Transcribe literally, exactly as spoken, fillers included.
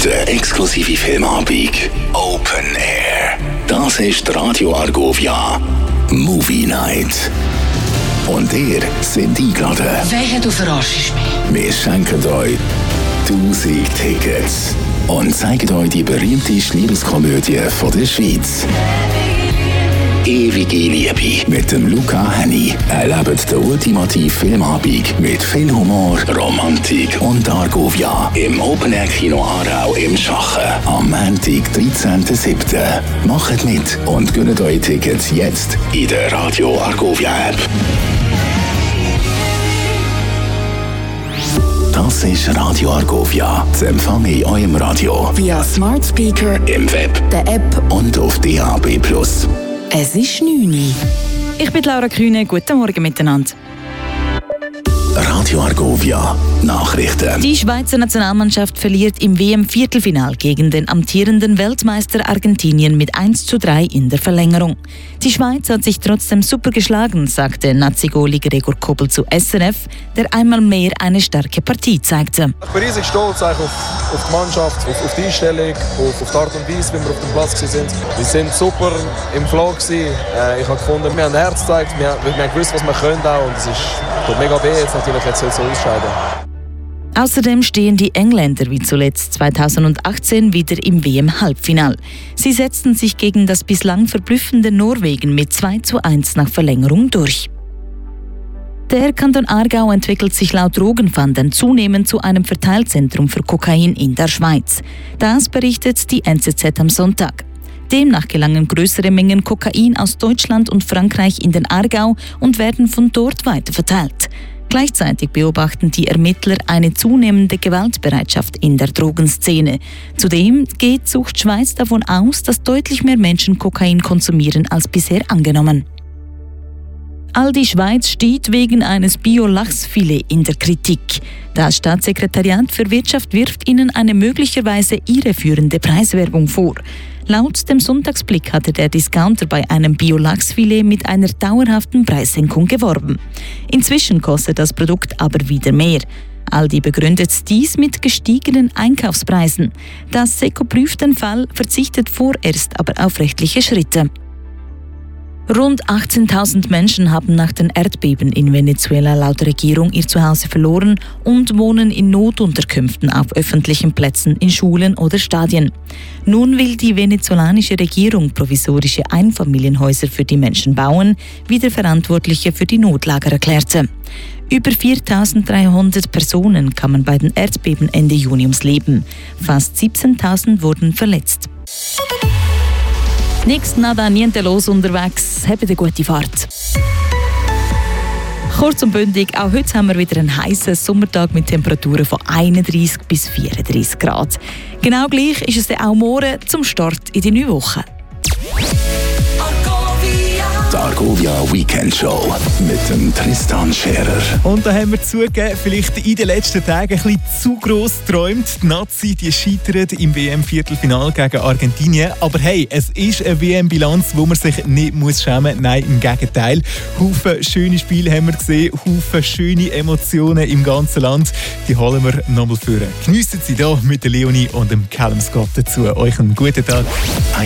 Der exklusive Filmabend Open Air. Das ist Radio Argovia Movie Night. Und ihr seid eingeladen. Wehe, du verarschst mich. Wir schenken euch tausend Tickets und zeigen euch die berühmteste Liebeskomödie von der Schweiz. Ewige Liebe mit dem Luca Henny. Erlebt den ultimativen Filmabend mit viel Humor, Romantik und Argovia im Open Air Kino Aarau im Schachen am Montag, dreizehnten siebten Macht mit und gönnt euch Tickets jetzt in der Radio Argovia App. Das ist Radio Argovia. Zu empfangen in eurem Radio. Via Smart Speaker, im Web, der App und auf D A B plus. Es ist neun Uhr. Ich bin Laura Kühne. Guten Morgen miteinander. Radio Argovia Nachrichten. Die Schweizer Nationalmannschaft verliert im W M-Viertelfinal gegen den amtierenden Weltmeister Argentinien mit eins zu drei in der Verlängerung. Die Schweiz hat sich trotzdem super geschlagen, sagte Nazi-Goalie Gregor Kobel zu S N F, der einmal mehr eine starke Partie zeigte. Ich bin riesig stolz auf, auf die Mannschaft, auf, auf die Einstellung, auf, auf die Art und Weise, wie wir auf dem Platz waren. Wir sind super im Flow gewesen. Ich habe gefunden, wir haben Herz gezeigt, wir, wir haben gewusst, was wir können auch, und es ist tut mega weh, jetzt natürlich jetzt soll es so ausscheiden. Außerdem stehen die Engländer wie zuletzt zweitausendachtzehn wieder im W M-Halbfinal. Sie setzten sich gegen das bislang verblüffende Norwegen mit zwei zu eins nach Verlängerung durch. Der Kanton Aargau entwickelt sich laut Drogenfahndern zunehmend zu einem Verteilzentrum für Kokain in der Schweiz. Das berichtet die N Z Z am Sonntag. Demnach gelangen größere Mengen Kokain aus Deutschland und Frankreich in den Aargau und werden von dort weiter verteilt. Gleichzeitig beobachten die Ermittler eine zunehmende Gewaltbereitschaft in der Drogenszene. Zudem geht Sucht Schweiz davon aus, dass deutlich mehr Menschen Kokain konsumieren als bisher angenommen. Aldi Schweiz steht wegen eines Bio-Lachsfilet in der Kritik. Das Staatssekretariat für Wirtschaft wirft ihnen eine möglicherweise irreführende Preiswerbung vor. Laut dem Sonntagsblick hatte der Discounter bei einem Bio-Lachsfilet mit einer dauerhaften Preissenkung geworben. Inzwischen kostet das Produkt aber wieder mehr. Aldi begründet dies mit gestiegenen Einkaufspreisen. Das Seko prüft den Fall, verzichtet vorerst aber auf rechtliche Schritte. Rund achtzehntausend Menschen haben nach den Erdbeben in Venezuela laut Regierung ihr Zuhause verloren und wohnen in Notunterkünften auf öffentlichen Plätzen, in Schulen oder Stadien. Nun will die venezolanische Regierung provisorische Einfamilienhäuser für die Menschen bauen, wie der Verantwortliche für die Notlager erklärte. Über viertausenddreihundert Personen kamen bei den Erdbeben Ende Juni ums Leben. Fast siebzehntausend wurden verletzt. Nichts, nada, niente los unterwegs. Habt eine gute Fahrt. Kurz und bündig, auch heute haben wir wieder einen heißen Sommertag mit Temperaturen von einunddreissig bis vierunddreissig Grad. Genau gleich ist es dann auch morgen zum Start in die neue Woche. Die Argovia Weekend Show mit dem Tristan Scherer. Und da haben wir zugegeben, vielleicht in den letzten Tagen ein bisschen zu gross geträumt. Die Nazi die scheitert im W M-Viertelfinal gegen Argentinien. Aber hey, es ist eine W M-Bilanz, wo man sich nicht muss schämen muss. Nein, im Gegenteil. Haufen schöne Spiele haben wir gesehen, Haufen schöne Emotionen im ganzen Land. Die holen wir nochmal vor. Geniessen Sie hier mit der Leonie und dem Callum Scott dazu. Euch einen guten Tag.